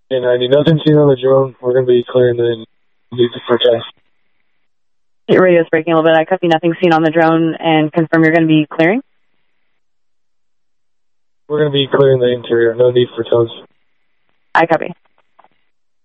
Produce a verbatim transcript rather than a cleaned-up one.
And ninety, nothing seen on the drone. We're going to be clearing the need for test. Your radio's breaking a little bit. I copy nothing seen on the drone and confirm you're going to be clearing. We're going to be clearing the interior. No need for tows. I copy.